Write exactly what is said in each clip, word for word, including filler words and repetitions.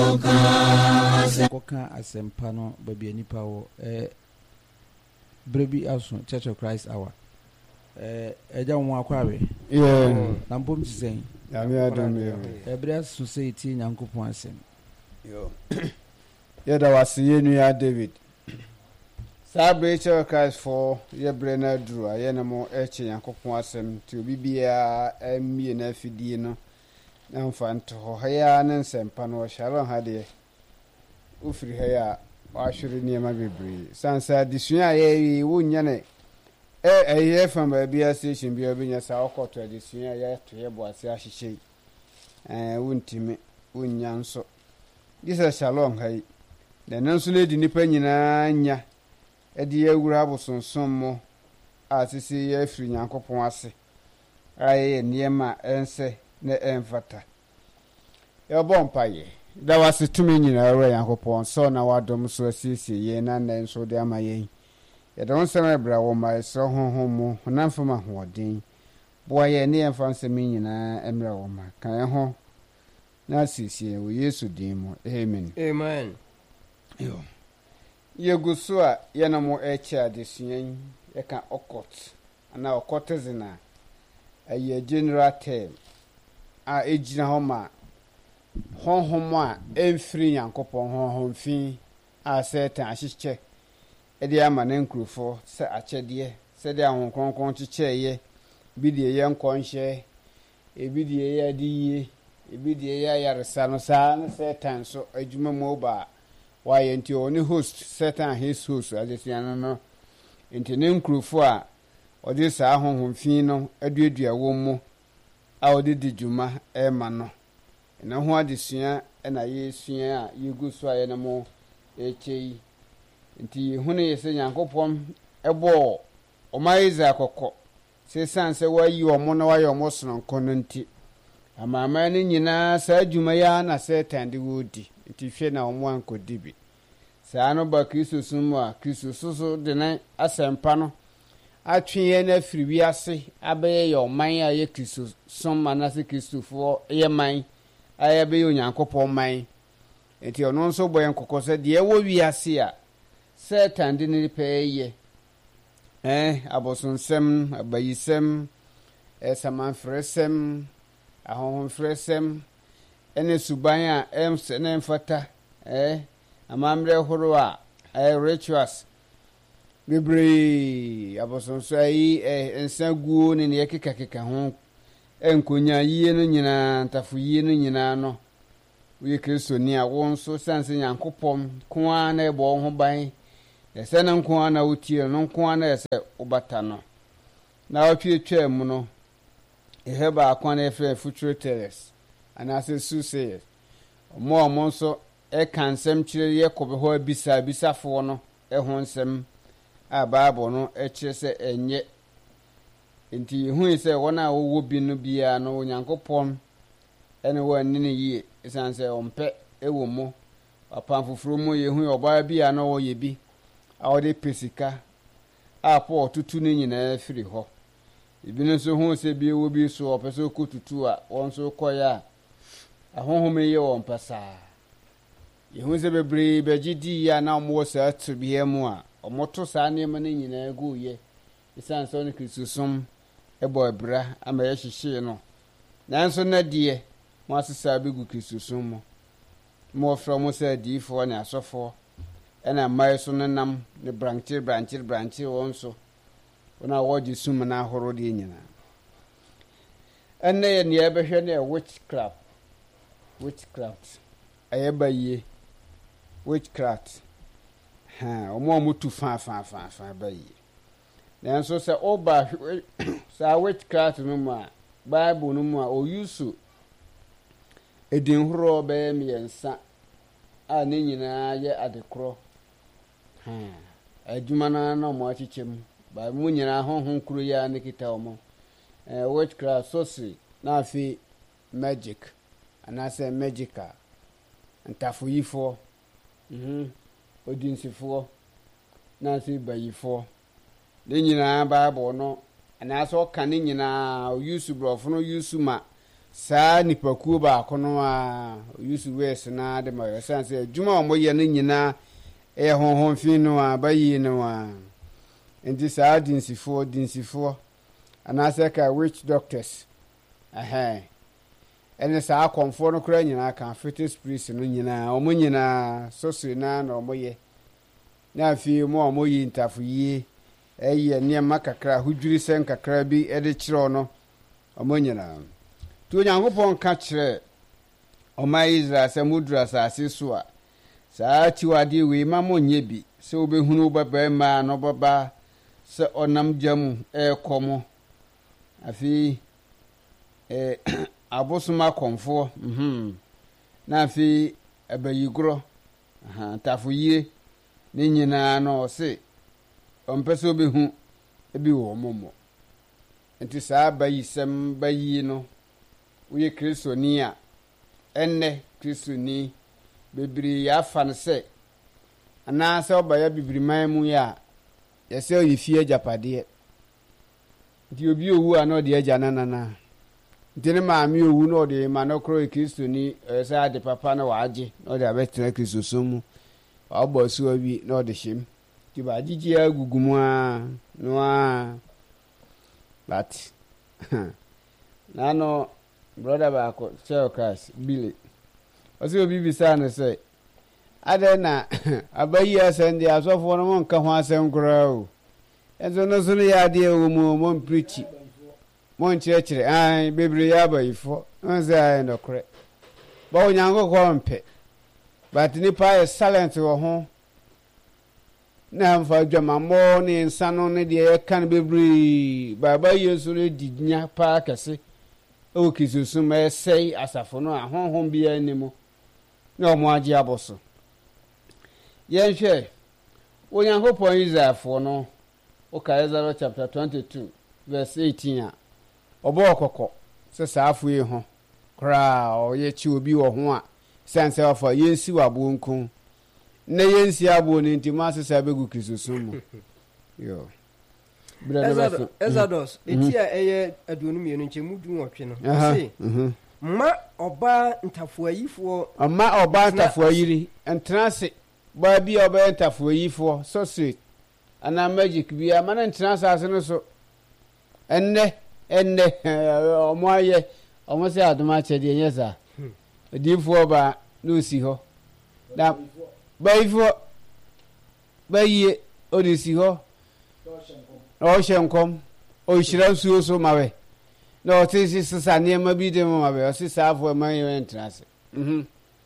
koka asempa no baby nipa wo eh brebi aso Church of Christ hour eh eja wo akwawe yeah na mbom tisen ya me adam ye ebra society nyankopon asem yo ye da wasiye nu ya David sabre Church of Christ for ye brena duru aye na mo eche nyankopon asem ti obi bia emie na afidie no na mfanto ho haya na nsempa no sharon hade ufiri haya wahwere niema bebre sansa disua ye wonya ne eh eh fam ba bia station bia obinya sa okoto disua ye to ye bo ase ahyehye eh wontime wonya nso disa shalom hai na nanso le di nipa nyina nya edi awura abosonsom mo asisi ye afiri nyankopon ase aye niema ense na emfata ya bompaye da wasitumi nyina awe yankopon so na wadom so asisi ye na na nso de amaye ya don sema bra wo mai so honhom mo honamfama hoden boye ne emfa nsemi nyina emra wo ma kan ho na asisi wo Yesu din mo amen amen yo ye guso a ye na mo eche adesuan ye kan okot ana okotezina aye general term a ejina ho ma honhom a emfiri nyankopon honhom fi a setan ahyeche ede ama na nkrufo se akyede se de ahon kronkron kyekye bi de ye nkonhye e bi de ye adiye e bi de ye yaresa no sa na setan so adwuma mo ba wa ye nti oni host setan his host adesiana no nti ne nkrufo a ode sa honhom fi no aduadua wo mo a ode di dwuma e ma no na ho adesua na yesua a yegu so aye na mo echei nti hunu yese nyankopon ebo omaiza akokko se sanse wayi omo na wayi omo sononko no nti amama ne nyina sa adwuma ya na setan de wodi nti hwe na omo ankodibi saa no ba Kristo sumu a Kristo soso de na asempa no atwe na afiri wiase abaye yo man a ye Kristo som manase Kristofo ye man aye be yo nyankopon man enti ono nso boye nkokko se de wo wiase a setan de ne peye eh abosonsem abayisem esamanfresem ahonfresem ene suban a em se na mfata eh amamre horo a eh rituals bebre abosonso ayi eh ensaguo ne ne keka keka ho enkonya yie no nyina ntafo yie no nyina no we Kristo ni a won so sanse nyankopom ko a na ebo ho ban ese na nko a na wotie no nko a na ese obata no na otwetwa mu no ehe ba akwa na efe future terrace ana se suicide omo omo nso e kansem kire ye kobe ho abisa bisafo no e ho nsem a bible no e kire se enye enti hu ise wona wo bi no bia no nyankopon ene wo anini yie isanse ompe ewo mo papa fufuru mo ye hu oba bia no wo ye bi a wo de pesika a po tutu ni nyina firi ho ibi no so hu se bi wo bi so opeso ko tutu a won so koya ahonhom ye won pasa ye hu se bebre begidi ya na mo sa tubie mu a omoto sa ne ma ni nyina gu ye isanse on Kristo som ebo ebra ama ye hyehye no nanso na die mo asesa begu Kristo som mo mo fra mo sa diifo na asofo ena mai so nenam ne branche branche branche won so ona woji sum na horo de nyina enne ye ne ebehwe ne witchcraft witchcraft ayabaye witchcraft ha omo mutu fa fa fa fa baye nanso se oba sa witchcraft no ma bible no mu a oyusu edin horo be miensa a ne nyina ye adekro ha adwuma na na mo achichem ba mu nyina honhon kuro ya ne kita omo eh witchcraft sorcery na afi magic ana se magica ntafuyifo mhm odinsifo na se bayifo ne nyina bible no ana so ka ne nyina oyusu brofo no yusu ma saa nipakuo baako no a yusu wes na de ma yɛsan sɛ adwuma a wɔyɛ no nyinaa ɛyɛ honhom fi no a bayi no a nti saa dinsifoɔ dinsifoɔ anaasɛ ka witch doctors ɛhɛn ɛne saa akɔmfoɔ no koraa nyinaa ka fetish priest no nyinaa ɔmo nyinaa sosiri na na ɔmo yɛ na afei mo a ɔmo yi ntafo yie ɛyɛ nneɛma kakra ahodwiri sɛn kakra bi ɛde kyerɛw no ɔmo nyinaa nti onyankopɔn ka kyerɛ ɔma Israel sɛ muduru asase so a saa tiwadeɛ wei ma mo nyɛ bi sɛ wobɛhunu wo babarima no baba sɛ ɔnam gya mu ɛɛkɔ mo afei ɛɛ abosom akɔmfoɔ mhm na afei abayigorɔ aha tafo yie ne nyinaa no ɔse ɔmpɛ sɛ wobɛhu ebi wɔ mo mo nti saa bayisɛm bayi no woyɛ kristoni a ɛnnɛ kristoni bebree yɛafa no sɛ anaasɛ ɔbɛyɛ bibiriman mu yɛ a yɛsɛ ɔyɛ fie agyapadeɛ nti obi owu a na ɔde agya nanana nti ne maame owu na ɔde ma no korɔ kristoni ɛsɛ ade papa na waagye na ɔde abɛtena kristosom mu ɔbɔ asuwa bi na ɔde hyɛm nti bagyegye agugu mu a no a but na no brother baako kyerɛ Christ Billy ɔsɛ obi bisa no sɛ adɛn na abayi asɛm deɛ asɔfoɔ no mo nka ho asɛm koraa o ɛnso no so no yɛ adeɛ wɔ mu mo mprikyi mo nkyerɛkyerɛ an bebree yɛ abayifoɔ ɔn sɛ ayɛ nɔkorɛ ba onyankopɔn mpɛ but nipa yɛ silent wɔ ho na mfa dwamammɔ ne nsa no ne deɛ yɛka no bebree baba yesu no di nya paa kɛse ɛwɔ kisosum ɛsɛe asafo no a honhom biara ni mu na ɔmo agye abɔ so yɛnhwɛ onyankopɔn Israelfoɔ no woka Exodus chapter twenty-two verse eighteen a ɔbɔɔ kɔkɔ sɛ saa afo yi ho koraa ɔyɛ kyi obi wɔ ho a sɛn sɛ ɔfa yɛnsi wɔ aboɔ nko na yɛnsi aboɔ no nti ma asesa bɛgu krisosum mu yo Exodus eti a ɛyɛ aduonu mmienu nkyɛn mu du nwɔtwe no ɔse ma ɔbaa ntafoayifoɔ ɔma ɔbaa ntafoayiri ntena ase baa bi a ɔbɛyɛ ntafoayifoɔ sorcery anaa magic bi ama no ntena asase no so ɛnnɛ ɛnnɛ ɔmo ayɛ ɔmo sɛ adom akyɛdeɛ nyɛ saa odiifoɔ baa na osi hɔ na bayifoɔ bayie ɔde si hɔ na ɔhyɛ nkɔm ɔhyira nsuo so ma wɛ na ɔte si sesa nneɛma bi de ma wɛ ɔse saa afoɔ ma yɛ ntena ase mhm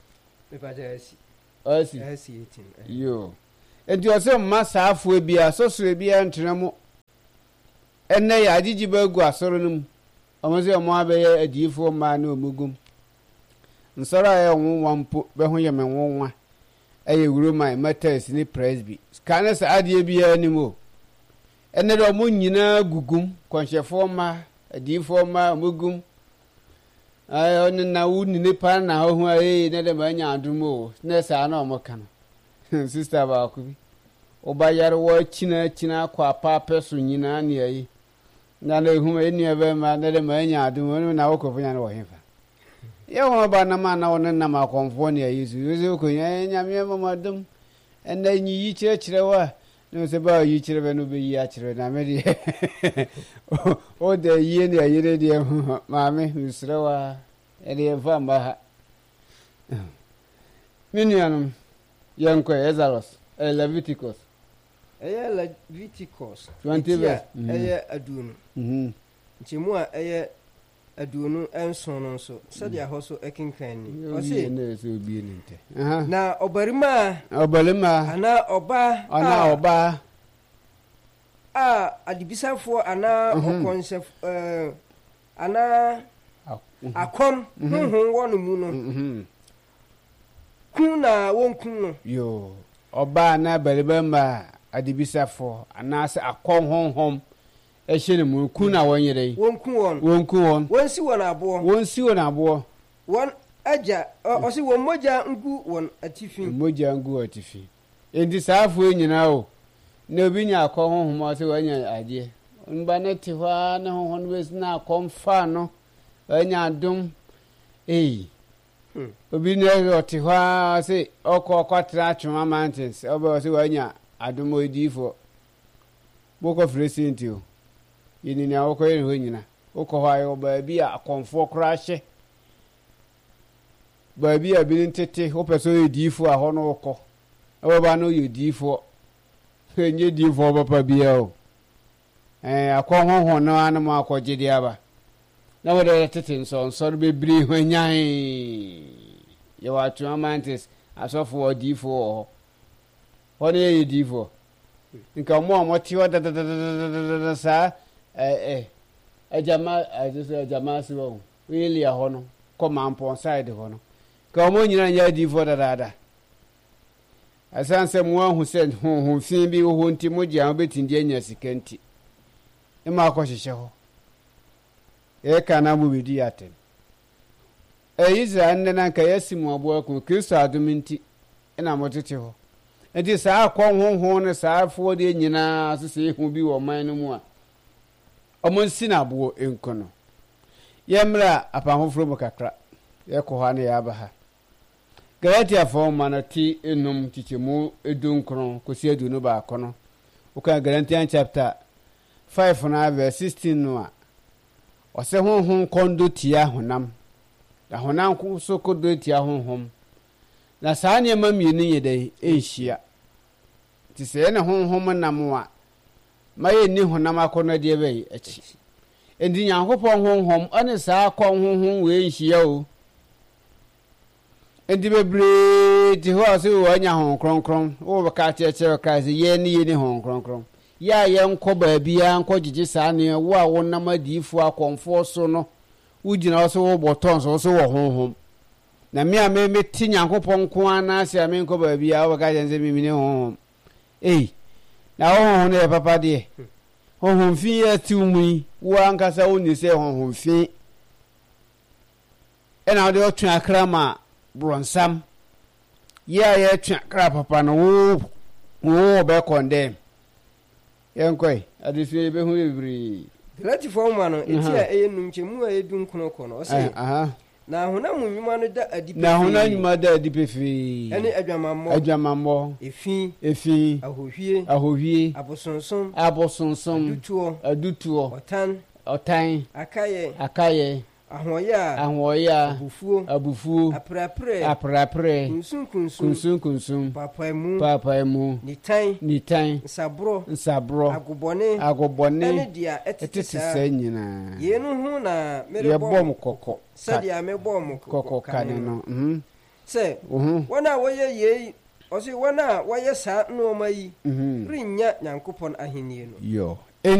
ɔsi yo enti ɔsɛ mma saa afoɔ bi a sɔsoro bi a ntena mu ɛnnɛ yɛ agyegye baagu asɔre no mu ɔmo sɛ ɔmo abɛyɛ adiifoɔ mmaa ne ɔmo gum nsɔre a ɛyɛ nwowa mpo bɛho yɛ me nwowa ɛyɛ Roman Methodist ne Presby ka ne saa adeɛ biara anim o ɛnnɛ dɛ ɔmo nyinaa gugum kɔnhyɛfoɔ mmaa adiifoɔ mmaa ɔmo gum ɔne na wo ni nipa na ɔho a ee ne dɛ ma anya adom o ne saa na ɔmo ka no sister baako bi ɔbayare wɔ akyina akyina akɔ apaapɛ so nyinaa ne ayi na na ehum enua bɛma na dɛ ma anya adom ɔno na wɔkɔfo nya no wɔ hefa yɛ wɔn ba nam a na wɔn nam akɔmfoɔ ne ayi so yɛsɛ kɔnya nyame mama dom ɛnna nyiyi kyerɛkyerɛ wa ne sɛ ba yi kyerɛ bɛ no bɛyi akyerɛ na me deɛ o da yie ne ayi ne deɛ ho maame mesrɛ wa ɛde yɛmfa mba ha me nuanom yɛnkɔ Exodus ɛyɛ Leviticus ɛyɛ Leviticus twenty verse ɛyɛ aduonu nkyɛmu a ɛyɛ aduonu nson no nso sɛdeɛ hɔ so ɛkenkan ni ɔse na ɔbarima a ɔbarima anaa ɔbaa anaa ɔbaa a adebisafoɔ anaa ɔkɔnsɛ anaa akɔm honhom wɔ no mu no kun na wɔnkun no yo ɔbaa na barima adebisafoɔ anaasɛ akɔm honhom ɛhyɛ ne mu kun na wɔn yɛrɛ yi wɔnkun wɔn wɔnkun wɔn wɔnsi wɔn aboɔ wɔnsi wɔn aboɔ wɔn agya ɔsi wɔn mogya ngu wɔn atifi mogya ngu wɔn atifi enti saa afoɔ nyinaa o na obi nya akɔ honhom ɔsɛ wɔanya adeɛ mba ne te hɔ a ne honhom no bɛsi na akɔm fa no wɔanya adom Ei. Obi ne ɔte hɔ a sɛ ɔkɔ ɔkɔtena Atwoma Mountains ɔbɛ ɔsɛ wanya adom odiyifo bɔkɔ fresenti o yɛni nea wokɔ yɛ hɔ nyina wokɔ hɔ ayɛ baabi a akɔmfoɔ koraa hyɛ baabi a bi ntete wopɛ sɛ ɔyɛ diyifo a hɔ no wokɔ ɛbɛba no yɛ diyifo ɛnyɛ diyifo papa bia o ɛɛ akɔ honhon no anam akɔgye de aba na wɔde tete nsɔnsɔre bebree ho nyan yɛwɔ Atwoma Mountains asɔfo diyifo wɔ hɔ hɔ no yɛ diyifo nka mo a mote hɔ dadadadada saa ɛɛ agyama ɛsɛ agyama ase wɔ wɛlia hɔ no kɔmampɔn side hɔ no ka mo nyina nyɛ diyifo dadada asan sɛ mo ahu sɛ honhom fin bi wo nti mo gye a wobɛtindi anya sika nti ɛma akɔ hyehyɛ hɔ ɛka na mo bedi atem ɛ Israel nne na nka yɛsi mo abo akɔ Kristo adom nti ɛna mo tete hɔ nti saa akɔ honhom ne saa afɔ de nyinaa so sɛ ehu bi wɔ man no mu a ɔmo nsi na abo enko no yɛmra apahoforo mo kakra yɛkɔ hɔ ne yɛaba ha Galatia fɔ ma na ti enum tikyemu edunkron kosi aduonu baako no woka Galatians chapter five na verse sixteen no a ɔsɛ honhom kondo tia honam na honam so kondo tia honhom na saa nneɛma mmienu yɛ dɛ ɛnhyia nti sɛ ɛne honhom nam a ma yɛnni honam akɔnɔ deɛ bɛyɛ akyi enti Nyankopɔn honhom ɔne saa akɔ honhom wee nhyia o enti bebree te hɔ a sɛ wɔanya hon kronkron wɔbɛka kyerɛkyerɛ ka sɛ yɛn ne yɛni hon kronkron yɛ a yɛnkɔ baabiaa nkɔ gyegye saa ne wo a wonam adiyifo akɔmfoɔ so no wogyina hɔ sɛ wobɔtɔn so wo so wɔ honhom na me a mete Nyankopɔn nko anaase a menkɔ baabiaa wobɛka kyerɛ sɛ memene honhom ei na honhom no yɛ papa deɛ honhom fi yɛ tiw mu yi wo ankasa wonni sɛ honhom fi ɛna wode ɔtwe akra ma bronsam yɛ a yɛtwe akra papa no wo wo bɛ condemn yɛnkɔe adesu yɛbɛhu bebree Galatifoɔ ma no enti a ɛyɛ numkyɛmu a ɛdu nkono kɔ no ɔsɛ na honam nnwuma no da adi na honam nnwuma da adi pefee ɛne adwamammɔ adwamammɔ efi efi ahohwie ahohwie abosonsom abosonsom adutuo adutuo ɔtan ɔtan akayɛ akayɛ ahoɔyɛ a ahoɔyɛ abufuo abufuo aprapre aprapre kunsum kunsum kunsum kunsum papaimu papaimu nitan nitan nsaboro nsaboro agobɔne agobɔne ɛne deɛ ɛtete saa nyinaa yɛno ho na merebɔ mo kɔkɔ sɛdeɛ mebɔ mo kɔkɔ kane no mhm sɛ wɔn a wɔyɛ yei ɔsɛ wɔn a wɔyɛ saa nneɛma yi renya Nyankopɔn ahenni no yo